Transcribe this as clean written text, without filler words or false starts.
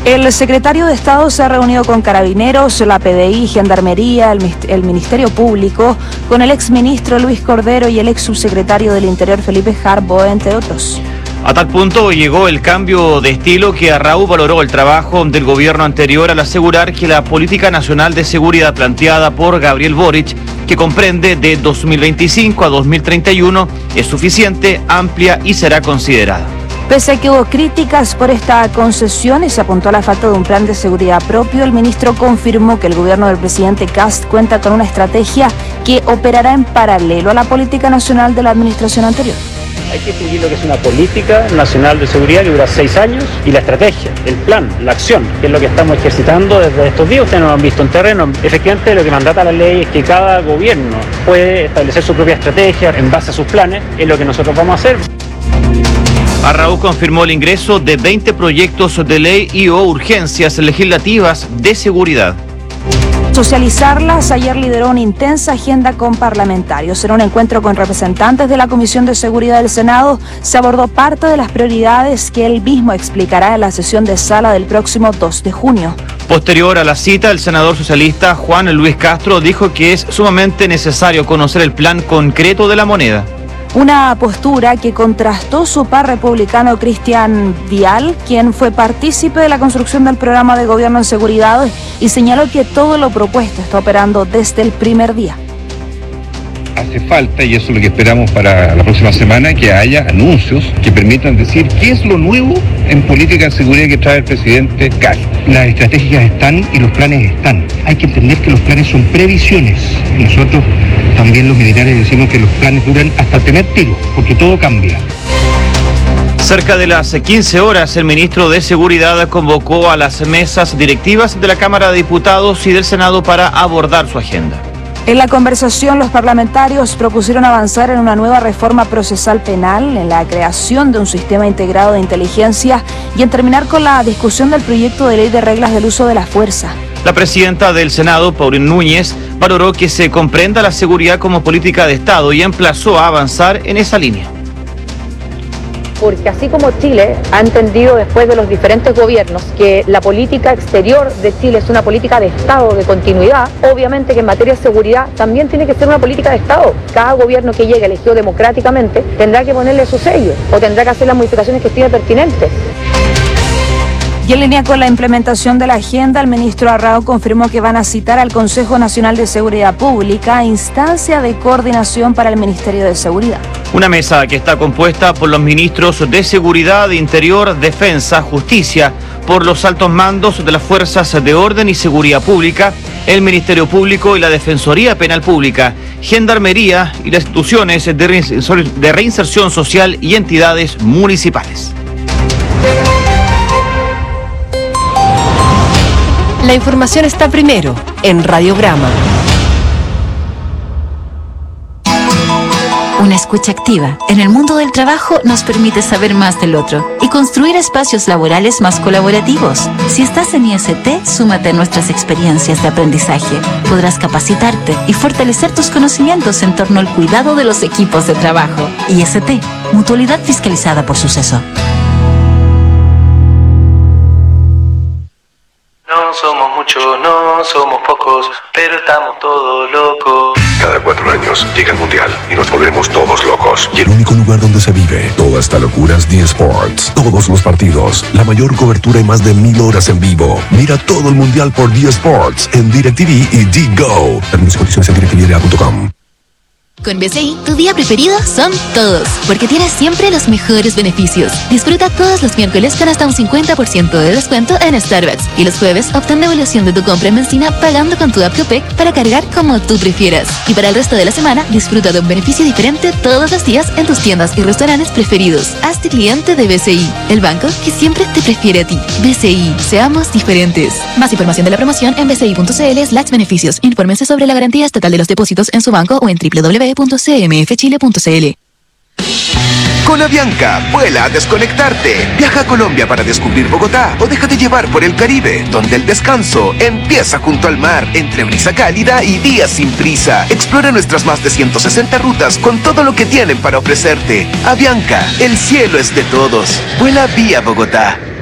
El secretario de Estado se ha reunido con Carabineros, la PDI, Gendarmería, el Ministerio Público, con el exministro Luis Cordero y el ex subsecretario del Interior Felipe Jarbo, entre otros. A tal punto llegó el cambio de estilo que Arrau valoró el trabajo del gobierno anterior al asegurar que la política nacional de seguridad planteada por Gabriel Boric, que comprende de 2025 a 2031, es suficiente, amplia y será considerada. Pese a que hubo críticas por esta concesión y se apuntó a la falta de un plan de seguridad propio, el ministro confirmó que el gobierno del presidente Kast cuenta con una estrategia que operará en paralelo a la política nacional de la administración anterior. Hay que seguir lo que es una política nacional de seguridad que dura 6 años y la estrategia, el plan, la acción, que es lo que estamos ejercitando desde estos días. Ustedes no lo han visto en terreno. Efectivamente, lo que mandata la ley es que cada gobierno puede establecer su propia estrategia en base a sus planes, es lo que nosotros vamos a hacer. Arrau confirmó el ingreso de 20 proyectos de ley y o urgencias legislativas de seguridad. Socializarlas, ayer lideró una intensa agenda con parlamentarios. En un encuentro con representantes de la Comisión de Seguridad del Senado, se abordó parte de las prioridades que él mismo explicará en la sesión de sala del próximo 2 de junio. Posterior a la cita, el senador socialista Juan Luis Castro dijo que es sumamente necesario conocer el plan concreto de la moneda. Una postura que contrastó su par republicano Cristian Vial, quien fue partícipe de la construcción del programa de gobierno en seguridad y señaló que todo lo propuesto está operando desde el primer día. Hace falta, y eso es lo que esperamos para la próxima semana, que haya anuncios que permitan decir qué es lo nuevo en política de seguridad que trae el presidente Kast. Las estrategias están y los planes están. Hay que entender que los planes son previsiones. Nosotros también los militares decimos que los planes duran hasta el primer tiro, porque todo cambia. Cerca de las 15 horas, el ministro de Seguridad convocó a las mesas directivas de la Cámara de Diputados y del Senado para abordar su agenda. En la conversación, los parlamentarios propusieron avanzar en una nueva reforma procesal penal, en la creación de un sistema integrado de inteligencia y en terminar con la discusión del proyecto de ley de reglas del uso de la fuerza. La presidenta del Senado, Paulina Núñez, valoró que se comprenda la seguridad como política de Estado y emplazó a avanzar en esa línea. Porque así como Chile ha entendido después de los diferentes gobiernos que la política exterior de Chile es una política de Estado, de continuidad, obviamente que en materia de seguridad también tiene que ser una política de Estado. Cada gobierno que llegue elegido democráticamente tendrá que ponerle su sello o tendrá que hacer las modificaciones que estime pertinentes. Y en línea con la implementación de la agenda, el ministro Arrau confirmó que van a citar al Consejo Nacional de Seguridad Pública, instancia de coordinación para el Ministerio de Seguridad. Una mesa que está compuesta por los ministros de Seguridad, Interior, Defensa, Justicia, por los altos mandos de las Fuerzas de Orden y Seguridad Pública, el Ministerio Público y la Defensoría Penal Pública, Gendarmería y las instituciones de reinserción social y entidades municipales. La información está primero en Radiograma. Una escucha activa en el mundo del trabajo nos permite saber más del otro y construir espacios laborales más colaborativos. Si estás en IST, súmate a nuestras experiencias de aprendizaje. Podrás capacitarte y fortalecer tus conocimientos en torno al cuidado de los equipos de trabajo. IST, mutualidad fiscalizada por Suceso. No somos muchos, no somos pocos, pero estamos todos locos. Cada 4 años llega el Mundial y nos volvemos todos locos. Y el único lugar donde se vive toda esta locura es D-Sports. Todos los partidos, la mayor cobertura y más de 1000 horas en vivo. Mira todo el Mundial por D-Sports en DirecTV y D-Go. Términos y condiciones en directvida.com. Con BCI, tu día preferido son todos, porque tienes siempre los mejores beneficios. Disfruta todos los miércoles con hasta un 50% de descuento en Starbucks. Y los jueves, obtén devolución de tu compra en benzina pagando con tu app Copec para cargar como tú prefieras. Y para el resto de la semana, disfruta de un beneficio diferente todos los días en tus tiendas y restaurantes preferidos. Hazte cliente de BCI, el banco que siempre te prefiere a ti. BCI, seamos diferentes. Más información de la promoción en bci.cl/beneficios. Infórmense sobre la garantía estatal de los depósitos en su banco o en www.cmfchile.cl. Con Avianca, vuela a desconectarte. Viaja a Colombia para descubrir Bogotá o déjate llevar por el Caribe, donde el descanso empieza junto al mar, entre brisa cálida y días sin prisa. Explora nuestras más de 160 rutas con todo lo que tienen para ofrecerte. Avianca, el cielo es de todos. Vuela vía Bogotá.